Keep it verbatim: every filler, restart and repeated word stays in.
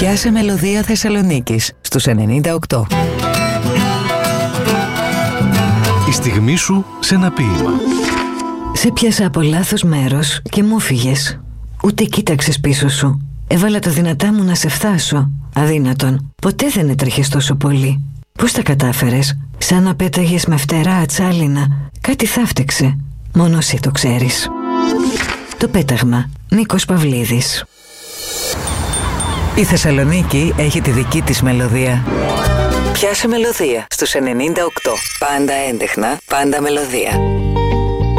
Πιάσε μελωδία Θεσσαλονίκης στους ενενήντα οκτώ. Η στιγμή σου σε ένα ποίημα. Σε πιάσα από λάθος μέρος και μου φύγες. Ούτε κοίταξες πίσω σου. Έβαλα τα δυνατά μου να σε φτάσω. Αδύνατον. Ποτέ δεν έτρεχες τόσο πολύ. Πώς τα κατάφερες? Σαν να πέταγες με φτερά ατσάλινα. Κάτι θα φταίξε. Μόνο εσύ το ξέρεις. Το πέταγμα. Νίκος Παυλίδης. Η Θεσσαλονίκη έχει τη δική της μελωδία. Πιάσε μελωδία στους ενενήντα οκτώ. Πάντα έντεχνα, πάντα μελωδία.